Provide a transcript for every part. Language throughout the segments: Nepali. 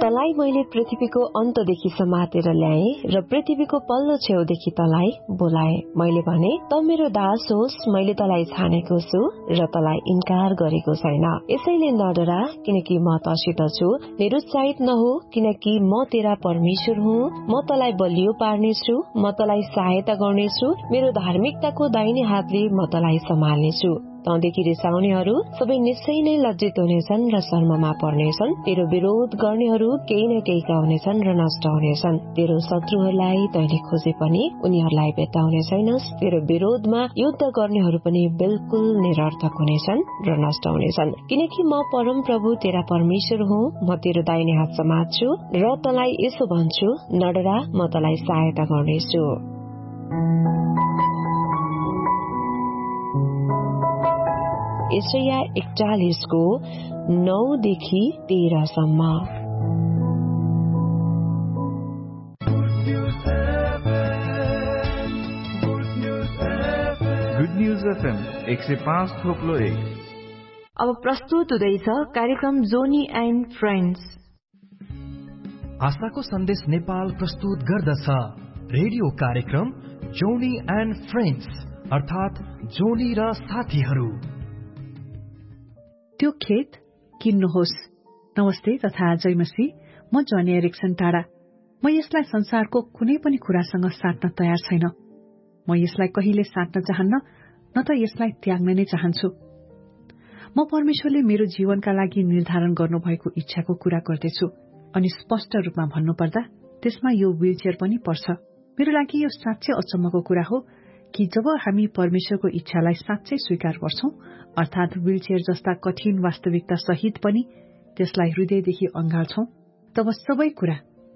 तलाई मैले पृथ्वीको अन्तदेखि समातेर ल्याए र पृथ्वीको पल्लो छेउदेखि तलाई बोलाए। मैले भने त मेरो दास होस्, मैले तलाई छानेको छु र तलाई इन्कार गरेको छैन। यसैले नडरा, किनकि म तसित छु। निरुत्साहित नहो, किनकि म तेरा परमेश्वर हुँ। म तलाई बलियो पार्नेछु, म तलाई सहायता गर्नेछु। मेरो धार्मिकताको दाहिने हातले म तलाई सम्हाल्नेछु। तँदेखि रिसाउनेहरू सबै निश्चय नै लज्जित हुनेछन् र शर्ममा पर्नेछन्। तेरो विरोध गर्नेहरू केही न केही गाउनेछन् र नष्ट हुनेछन्। तेरो शत्रुहरूलाई तैँले खोजे पनि उनीहरूलाई भेट्टाउने छैनस्। तेरो विरोधमा युद्ध गर्नेहरू पनि बिल्कुल निरर्थक हुनेछन् र नष्ट हुनेछन्। किनकि म परम प्रभु तेरा परमेश्वर हुँ। म तेरो दाहिने हात समात्छु र तँलाई यसो भन्छु, नडरा, म तँलाई सहायता गर्नेछु। यशाया 41 9 देखि 13 सम्म। Good news FM 105.1। अब प्रस्तुत हुँदैछ कार्यक्रम जोनी एन्ड फ्रेन्ड्स। आशाको सन्देश नेपाल प्रस्तुत गर्दछ रेडियो कार्यक्रम जोनी एन्ड फ्रेन्ड्स, अर्थात जोनी र साथीहरू। त्यो खेत किन्नुहोस्। नमस्ते तथा जय मसी। म जनी एरिक्सन टाढा। म यसलाई संसारको कुनै पनि कुरासँग साट्न तयार छैन। म यसलाई कहिले साट्न चाहन्न, न त यसलाई त्याग्न नै चाहन्छु। म परमेश्वरले मेरो जीवनका लागि निर्धारण गर्नुभएको इच्छाको कुरा गर्दैछु, अनि स्पष्ट रूपमा भन्नुपर्दा त्यसमा यो व्हीलचेयर पनि पर्छ। मेरो लागि यो साँच्चै अचम्मको कुरा हो कि जब हामी परमेश्वरको इच्छालाई साँच्चै स्वीकार गर्छौं, अर्थात व्हीलचेयर जस्ता कठिन वास्तविकता सहित पनि त्यसलाई हृदयदेखि अँगाल्छौं, तब सबै कुरा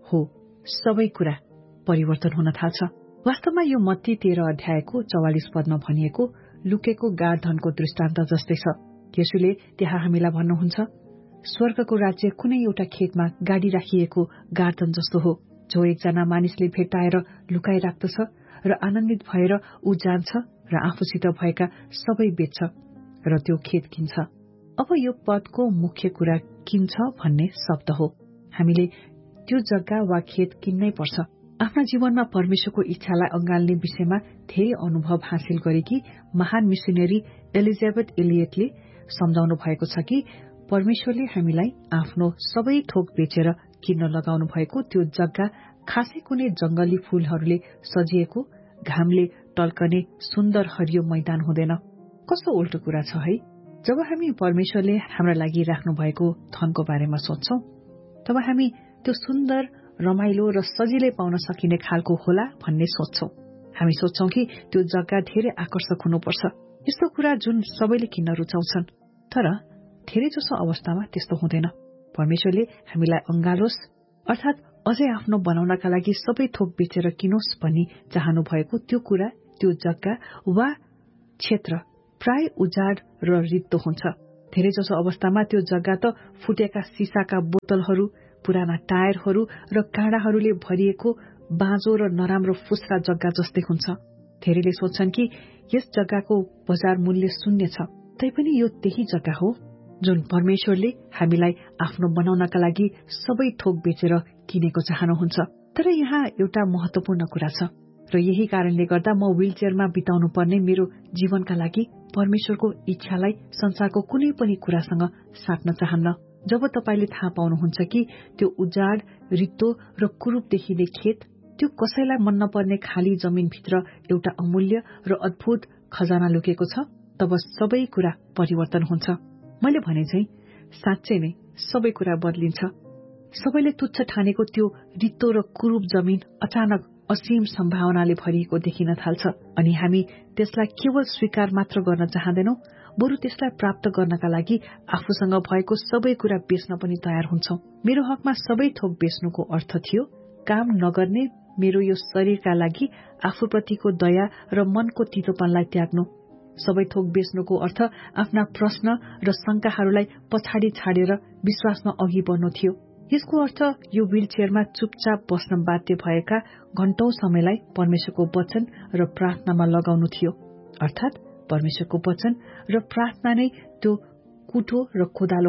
परिवर्तन हुन थाल्छ। वास्तवमा यो मत्ती 13 अध्यायको 44 पदमा भनिएको लुकेको गाडधनको दृष्टान्त जस्तै छ। यसुले त्यहाँ हामीलाई भन्नुहुन्छ, स्वर्गको राज्य कुनै एउटा खेतमा गाडी राखिएको गाडधन जस्तो हो, जो एकजना मानिसले भेट्टाएर लुकाइ राख्दछ र आनन्दित भएर ऊ जान्छ र आफूसित भएका सबै बेच्छ र त्यो खेत किन्छ। अब यो पदको मुख्य कुरा किन्छ भन्ने शब्द हो। हामीले त्यो जग्गा वा खेत किन्नै पर्छ। आफ्ना जीवनमा परमेश्वरको इच्छालाई अँगाल्ने विषयमा धेरै अनुभव हासिल गरेकी महान मिशनरी एलिजाबेथ एलियटले सम्झाउनु भएको छ कि परमेश्वरले हामीलाई आफ्नो सबै थोक बेचेर किन्न लगाउनु भएको त्यो जग्गा खासै कुनै जंगली फूलहरूले सजिएको, घामले टल्कने सुन्दर हरियो मैदान हुँदैन। कस्तो उल्टो कुरा छ है। जब हामी परमेश्वरले हाम्रा लागि राख्नु भएको धनको बारेमा सोच्छौं, तब हामी त्यो सुन्दर, रमाइलो र सजिलै पाउन सकिने खालको होला भन्ने सोच्छौं। हामी सोच्छौं कि त्यो जग्गा धेरै आकर्षक हुनुपर्छ, यस्तो कुरा जुन सबैले किन्न रुचाउँछन्। तर धेरै जसो अवस्थामा त्यस्तो हुँदैन। परमेश्वरले हामीलाई अँगालोस्, अर्थात अझै आफ्नो बनाउनका लागि सबै थोक बेचेर किनोस् भनी चाहनु भएको त्यो कुरा, त्यो जग्गा वा क्षेत्र प्राय उजाड र रित्तो हुन्छ। धेरै जसो अवस्थामा त्यो जग्गा त फुटेका सिसाका बोतलहरू, पुराना टायरहरू र काँडाहरूले भरिएको बाँझो र नराम्रो फुस्रा जग्गा जस्तै हुन्छ। धेरैले सोच्छन् कि यस जग्गाको बजार मूल्य शून्य छ, तैपनि यो त्यही जग्गा हो जुन परमेश्वरले हामीलाई आफ्नो बनाउनका लागि सबै थोक बेचेर किनेको चाहनुहुन्छ। तर यहाँ एउटा महत्वपूर्ण कुरा छ, र यही कारणले गर्दा म व्हीलचेयरमा बिताउनु पर्ने मेरो जीवनका लागि परमेश्वरको इच्छालाई संसारको कुनै पनि कुरासँग साट्न चाहन्न। जब तपाईले थाहा पाउनुहुन्छ कि त्यो उजाड, रित्तो र कुरूप देखिने खेत, त्यो कसैलाई मन नपर्ने खाली जमिनभित्र एउटा अमूल्य र अद्भुत खजाना लुकेको छ, तब सबै कुरा परिवर्तन हुन्छ। मैले भने चाहिँ साँच्चै नै सबै कुरा बदलिन्छ। सबैले तुच्छ ठानेको त्यो रित्तो र कुरूप जमिन अचानक असीम सम्भावनाले भरिएको देखिन थाल्छ, अनि हामी त्यसलाई केवल स्वीकार मात्र गर्न चाहँदैनौं, बरु त्यसलाई प्राप्त गर्नका लागि आफूसँग भएको सबै कुरा बेच्न पनि तयार हुन्छौं। मेरो हकमा सबै थोक बेच्नुको अर्थ थियो काम नगर्ने मेरो यो शरीरका लागि आफूप्रतिको दया र मनको तितोपनलाई त्याग्नु। सबै थोक बेच्नुको अर्थ आफ्ना प्रश्न र शंकाहरूलाई पछाडि छाडेर विश्वासमा अघि बढ्नु थियो। यसको अर्थ यो व्हीलचेयरमा चुपचाप बस्न बाध्य भएका घण्टौं समयलाई परमेश्वरको वचन र प्रार्थनामा लगाउनु थियो। अर्थात परमेश्वरको वचन र प्रार्थना नै त्यो कुटो र कोदालो हो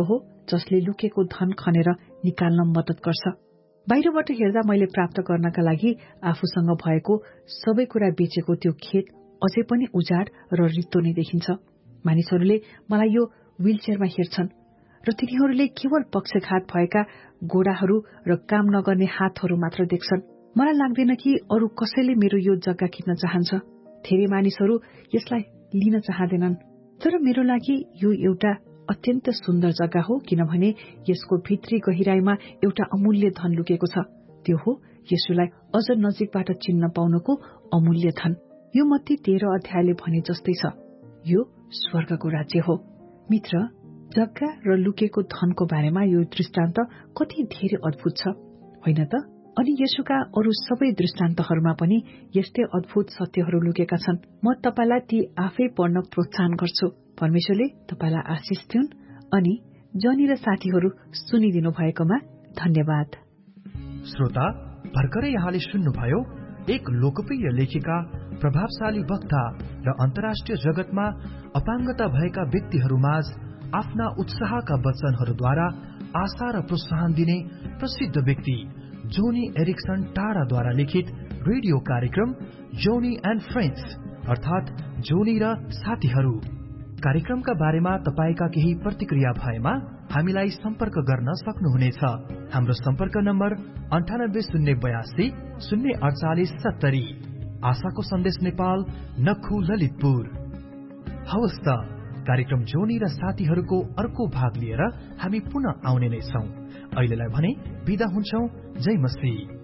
जसले लुकेको धन खनेर निकाल्न मद्दत गर्छ। बाहिरबाट हेर्दा मैले प्राप्त गर्नका लागि आफूसँग भएको सबै कुरा बेचेको त्यो खेत अझै पनि उजाड र रित्तो नै देखिन्छ। मानिसहरूले मलाई यो व्हीलचेयरमा हेर्छन् र तिनीहरूले केवल पक्षघात भएका गोडाहरू र काम नगर्ने हातहरू मात्र देख्छन्। मलाई लाग्दैन कि अरू कसैले मेरो यो जग्गा किन्न चाहन्छ। धेरै मानिसहरू यसलाई लिन चाहँदैनन्, तर मेरो लागि यो एउटा अत्यन्त सुन्दर जग्गा हो, किनभने यसको भित्री गहिराईमा एउटा अमूल्य धन लुकेको छ। त्यो हो येशूलाई अझ नजिकबाट चिन्न पाउनको अमूल्य धन। यो मत्ती 13 अध्यायले भने जस्तै छ, यो स्वर्गको राज्य हो। मित्र, जग्गा र लुकेको धनको बारेमा यो दृष्टान्त कति धेरै अद्भुत छ, होइन त? अनि येशूका अरू सबै दृष्टान्तहरूमा पनि यस्तै अद्भुत सत्यहरू लुकेका छन्। म तपाईलाई ती आफै पढ्न प्रोत्साहन गर्छु। परमेश्वरले तपाईलाई आशिष दिउन्। अनि जनी र साथीहरू सुनिदिनु भएकोमा धन्यवाद। श्रोता, भर्खरै यहाँले सुन्नुभयो एक लोकप्रिय लेखिका, प्रभावशाली वक्ता र अन्तर्राष्ट्रिय जगतमा अपाङ्गता भएका व्यक्तिहरूमाझ आफ्ना उत्साहका वचनहरूद्वारा आशा र प्रोत्साहन दिने प्रसिद्ध व्यक्ति जोनी एरिक्सन टाढाद्वारा लिखित रेडियो कार्यक्रम जोनी एन्ड फ्रेन्ड्स अर्थात जोनी र साथीहरू कार्यक्रमका बारेमा तपाईका केही प्रतिक्रिया भएमा हामीलाई सम्पर्क गर्न सक्नुहुनेछ। हाम्रो सम्पर्क नम्बर 9802 048 70। आशाको सन्देश नेपाल, नखु, ललितपुर। हवस् त, कार्यक्रम जोनी र साथीहरूको अर्को भाग लिएर हामी पुनः आउने नै छौं। अहिलेलाई भने बिदा हुन्छौं। जय मसीह।